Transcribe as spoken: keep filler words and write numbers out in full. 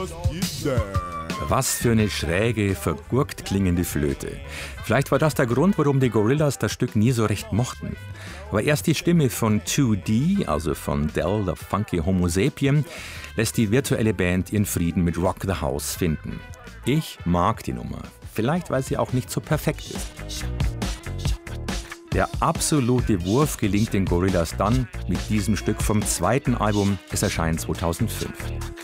Was für eine schräge, vergurkt klingende Flöte. Vielleicht war das der Grund, warum die Gorillaz das Stück nie so recht mochten. Aber erst die Stimme von zwei D, also von Del, der funky Homo sapien, lässt die virtuelle Band ihren Frieden mit Rock the House finden. Ich mag die Nummer. Vielleicht, weil sie auch nicht so perfekt ist. Der absolute Wurf gelingt den Gorillaz dann mit diesem Stück vom zweiten Album. Es erscheint zweitausendfünf.